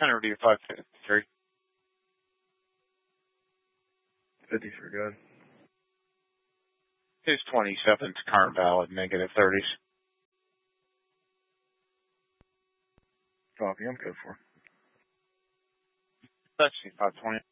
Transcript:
Center D 553. 50 for good. His 27's current valid, negative 30s. Copy, I'm good for. That's 520.